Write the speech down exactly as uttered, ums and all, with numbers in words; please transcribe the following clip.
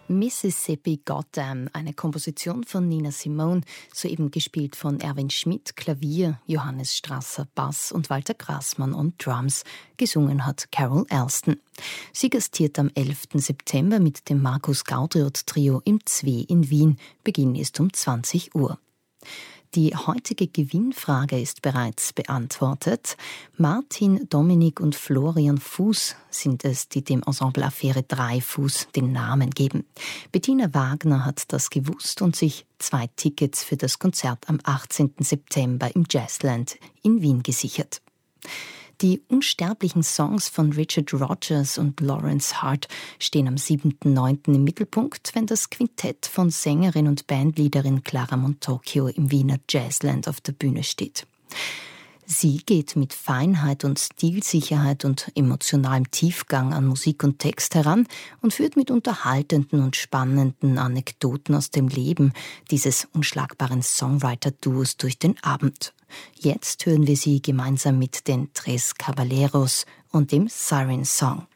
Mississippi Goddam, eine Komposition von Nina Simone, soeben gespielt von Erwin Schmidt, Klavier, Johannes Strasser, Bass und Walter Grassmann und Drums. Gesungen hat Carol Alston. Sie gastiert am elften September mit dem Markus Gaudriot Trio im Zwei in Wien. Beginn ist um zwanzig Uhr. Die heutige Gewinnfrage ist bereits beantwortet. Martin, Dominik und Florian Fuß sind es, die dem Ensemble Affäre Dreifuß den Namen geben. Bettina Wagner hat das gewusst und sich zwei Tickets für das Konzert am achtzehnten September im Jazzland in Wien gesichert. Die unsterblichen Songs von Richard Rodgers und Lawrence Hart stehen am siebten neunten im Mittelpunkt, wenn das Quintett von Sängerin und Bandleaderin Clara Montocchio im Wiener Jazzland auf der Bühne steht. Sie geht mit Feinheit und Stilsicherheit und emotionalem Tiefgang an Musik und Text heran und führt mit unterhaltenden und spannenden Anekdoten aus dem Leben dieses unschlagbaren Songwriter-Duos durch den Abend. Jetzt hören wir sie gemeinsam mit den Tres Caballeros und dem Siren Song.